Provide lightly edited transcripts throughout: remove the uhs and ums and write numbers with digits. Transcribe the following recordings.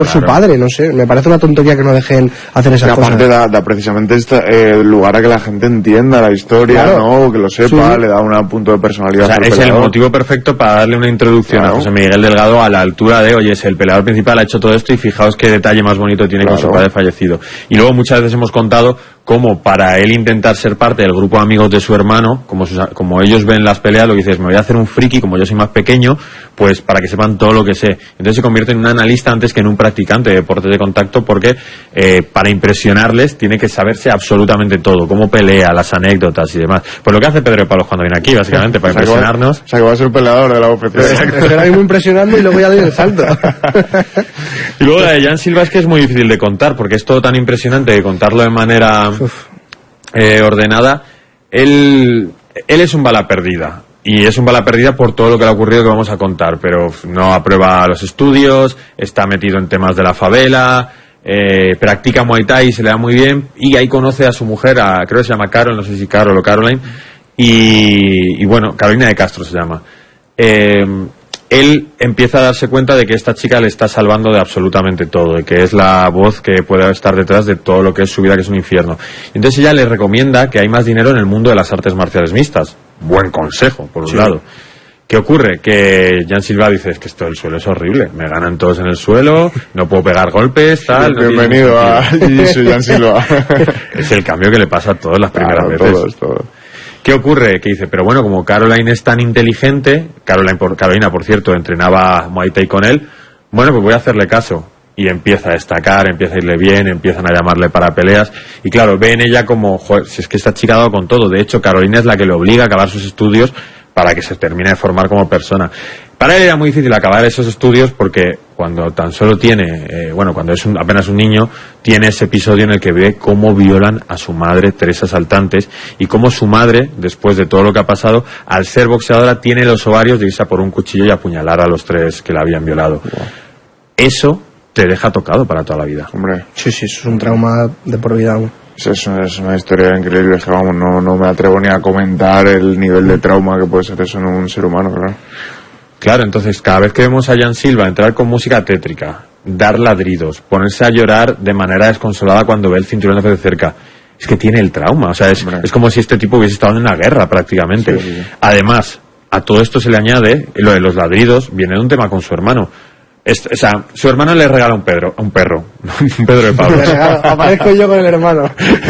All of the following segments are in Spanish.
por su padre, no sé, me parece una tontería que no dejen hacer esas cosas. Aparte da precisamente lugar a que la gente entienda la historia, claro, ¿no? Que lo sepa, le da un punto de personalidad. O sea, es el motivo perfecto para darle una introducción a José Miguel Delgado a la altura de, oye, el peleador principal ha hecho todo esto y fijaos qué detalle más bonito tiene con su padre fallecido. Y luego muchas veces hemos contado cómo para él intentar ser parte del grupo de amigos de su hermano, como ellos ven las peleas, lo que dices, me voy a hacer un friki, como yo soy más pequeño, pues para que sepan todo lo que sé. Entonces se convierte en un analista antes que en un practicante de deportes de contacto, porque para impresionarles tiene que saberse absolutamente todo, cómo pelea, las anécdotas y demás. Pues lo que hace Pedro de Palos cuando viene aquí, básicamente, para impresionarnos. O sea, que va a ser el peleador de la UFC. Será muy impresionante y luego ya doy el salto. Y luego la de Jan Silva es que es muy difícil de contar, porque es todo tan impresionante que contarlo de manera ordenada. Él es un bala perdida. Y es un bala perdida por todo lo que le ha ocurrido que vamos a contar, pero no aprueba los estudios, está metido en temas de la favela, practica Muay Thai y se le da muy bien, y ahí conoce a su mujer, creo que se llama Carol, no sé si Carol o Caroline, y bueno, Carolina de Castro se llama. Él empieza a darse cuenta de que esta chica le está salvando de absolutamente todo, de que es la voz que puede estar detrás de todo lo que es su vida, que es un infierno. Entonces ella le recomienda que hay más dinero en el mundo de las artes marciales mixtas. Buen consejo, por un lado. ¿Qué ocurre? Que Jan Silva dice, es que esto del suelo es horrible, me ganan todos en el suelo, no puedo pegar golpes, tal. Bienvenido a Jan Silva. Es el cambio que le pasa a todas las primeras veces. Todo. ¿Qué ocurre? Que dice, pero bueno, como Caroline es tan inteligente, Carolina, por cierto, entrenaba Muay Thai con él, bueno, pues voy a hacerle caso. Y empieza a destacar, empieza a irle bien, empiezan a llamarle para peleas, y claro, ve en ella como, joder, si es que esta chica ha dado con todo. De hecho, Carolina es la que le obliga a acabar sus estudios para que se termine de formar como persona. Para él era muy difícil acabar esos estudios porque cuando tan solo tiene, cuando es apenas un niño, tiene ese episodio en el que ve cómo violan a su madre, 3 asaltantes, y cómo su madre, después de todo lo que ha pasado, al ser boxeadora, tiene los ovarios de irse a por un cuchillo y apuñalar a los 3 que la habían violado. Wow. Eso te deja tocado para toda la vida. Hombre. Sí, eso es un trauma de por vida aún. Es una historia increíble, que vamos, no me atrevo ni a comentar el nivel de trauma que puede ser eso en un ser humano, claro. Claro, entonces cada vez que vemos a Jan Silva entrar con música tétrica, dar ladridos, ponerse a llorar de manera desconsolada cuando ve el cinturón de cerca, es que tiene el trauma, o sea, es como si este tipo hubiese estado en una guerra prácticamente. Sí. Además, a todo esto se le añade, lo de los ladridos, viene de un tema con su hermano. O sea, su hermano le regala un perro, un Pedro de Pablo. Aparezco yo con el hermano.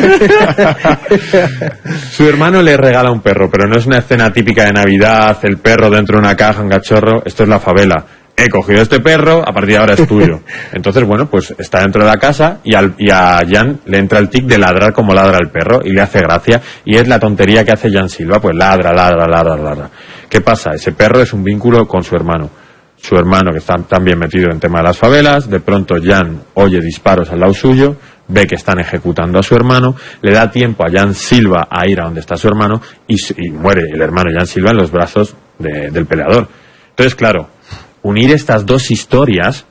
Su hermano le regala un perro, pero no es una escena típica de Navidad, el perro dentro de una caja, un cachorro. Esto es la favela. He cogido este perro, a partir de ahora es tuyo. Entonces, bueno, pues está dentro de la casa y a Jan le entra el tic de ladrar como ladra el perro y le hace gracia. Y es la tontería que hace Jan Silva, pues ladra. ¿Qué pasa? Ese perro es un vínculo con su hermano. Su hermano, que está también metido en el tema de las favelas, de pronto Jan oye disparos al lado suyo, ve que están ejecutando a su hermano, le da tiempo a Jan Silva a ir a donde está su hermano y muere el hermano Jan Silva en los brazos del peleador. Entonces, claro, unir estas dos historias,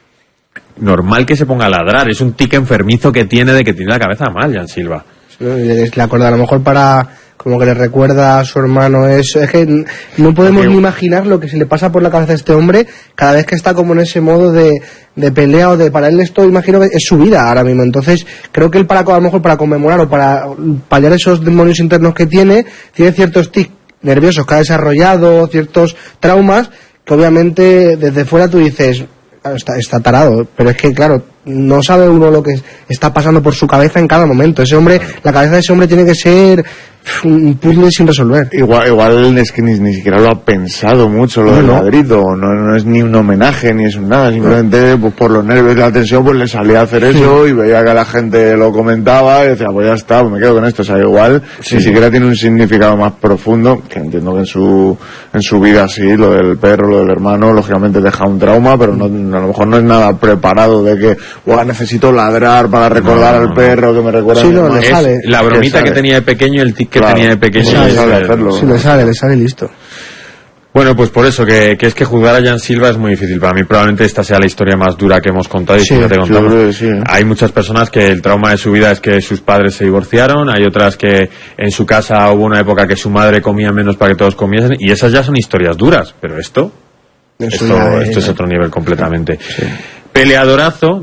normal que se ponga a ladrar, es un tic enfermizo que tiene de que tiene la cabeza mal Jan Silva. Le acuerda, a lo mejor como que le recuerda a su hermano, es que no podemos ni imaginar lo que se le pasa por la cabeza a este hombre cada vez que está como en ese modo de pelea o para él esto, imagino que es su vida ahora mismo. Entonces creo que él a lo mejor para conmemorar o para paliar esos demonios internos que tiene ciertos tics nerviosos que ha desarrollado, ciertos traumas que obviamente desde fuera tú dices, está tarado, pero es que claro, no sabe uno lo que está pasando por su cabeza en cada momento. Ese hombre, la cabeza de ese hombre tiene que ser un puzzle sin resolver. Igual es que ni siquiera lo ha pensado mucho lo del ladrido, no es ni un homenaje ni es un nada, simplemente pues por los nervios y la tensión pues le salía a hacer eso y veía que la gente lo comentaba y decía pues ya está, pues me quedo con esto. O sea, igual ni siquiera tiene un significado más profundo, que entiendo que en su vida sí, lo del perro, lo del hermano lógicamente deja un trauma, pero a lo mejor no es nada preparado de que necesito ladrar para recordar al perro que me recuerda a mi hermano. Es la bromita que tenía de pequeño, el tic que tenía de pequeño. Le sale listo. Bueno, pues por eso, que es que juzgar a Jan Silva es muy difícil. Para mí probablemente esta sea la historia más dura que hemos contado y que ya te contamos. Hay muchas personas que el trauma de su vida es que sus padres se divorciaron, hay otras que en su casa hubo una época que su madre comía menos para que todos comiesen, y esas ya son historias duras, pero esto es otro nivel completamente. Peleadorazo.